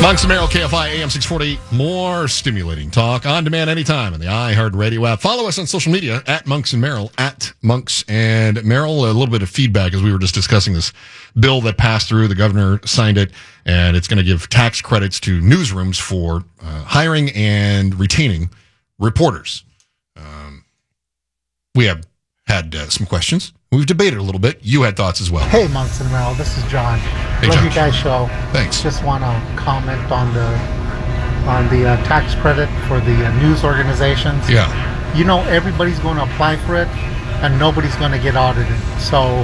Monks and Merrill, KFI, AM 640. More stimulating talk on demand anytime in the iHeartRadio app. Follow us on social media at Monks and Merrill, at Monks and Merrill. A little bit of feedback as we were just discussing this bill that passed through. The governor signed it, and it's going to give tax credits to newsrooms for hiring and retaining reporters. We have had some questions. We've debated a little bit. You had thoughts as well. Hey, Monks and Merrill, this is John. Hey, Love John. you guys' show. Thanks. Just want to comment on the tax credit for the news organizations. Yeah. You know, everybody's going to apply for it, and nobody's going to get audited. So,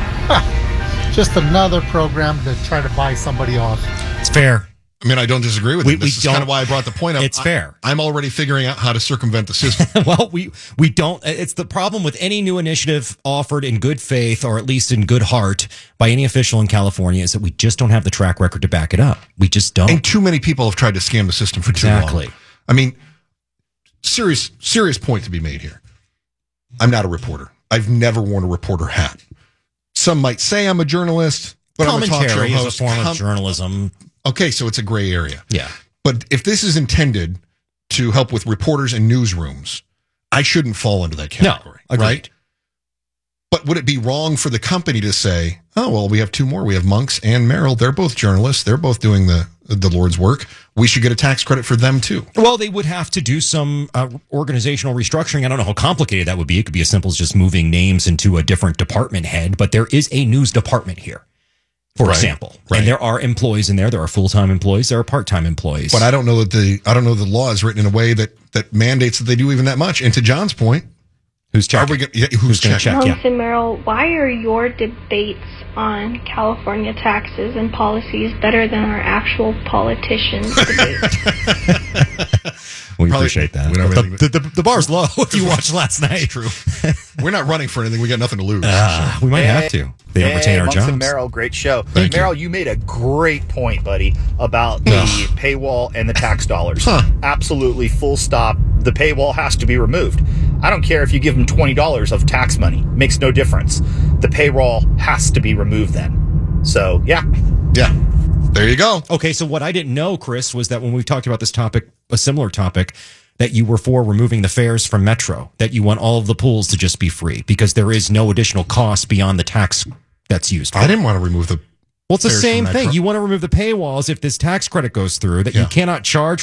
just another program to try to buy somebody off. It's fair. I mean, I don't disagree with it. This is kind of why I brought the point up. It's fair. I'm already figuring out how to circumvent the system. Well, we don't. It's the problem with any new initiative offered in good faith or at least in good heart by any official in California is that we just don't have the track record to back it up. We just don't. And too many people have tried to scam the system for too long. I mean, serious point to be made here. I'm not a reporter. I've never worn a reporter hat. Some might say I'm a journalist, but I'm a talk show Commentary is host. a form of journalism. Okay, so it's a gray area. Yeah. But if this is intended to help with reporters and newsrooms, I shouldn't fall into that category. No, agreed. Right? But would it be wrong for the company to say, oh, well, we have two more. We have Monks and Merrill. They're both journalists. They're both doing the Lord's work. We should get a tax credit for them, too. Well, they would have to do some organizational restructuring. I don't know how complicated that would be. It could be as simple as just moving names into a different department head. But there is a news department here, for example. Right. And there are employees in there. There are full-time employees. There are part-time employees. But I don't know that the law is written in a way that mandates that they do even that much. And to John's point, who's checking? Who's going to checking? check? Monks and Merrill, why are your debates on California taxes and policies better than our actual politicians' debates? We appreciate that. We don't really- The bar's low if you watched last night. It's true. We're not running for anything. We got nothing to lose. We might have to. They don't retain our Monks jobs. and Merrill, great show. Thank you. Merrill, you made a great point, buddy, about the paywall and the tax dollars. Absolutely, full stop. The paywall has to be removed. I don't care if you give them $20 of tax money. Makes no difference. The paywall has to be removed then. So, yeah. Yeah. There you go. Okay, so what I didn't know, Chris, was that when we talked about this topic, a similar topic, that you were for removing the fares from Metro, that you want all of the pools to just be free because there is no additional cost beyond the tax that's used. I didn't want to remove the Well, it's the fares same from thing. Metro. You want to remove the paywalls if this tax credit goes through that Yeah. you cannot charge